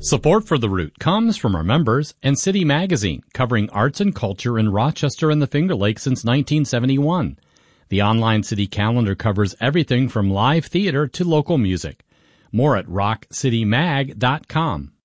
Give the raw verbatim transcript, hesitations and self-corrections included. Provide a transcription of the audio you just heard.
Support for The Root comes from our members and City Magazine, covering arts and culture in Rochester and the Finger Lakes since nineteen seventy-one. The online city calendar covers everything from live theater to local music. More at rock city mag dot com.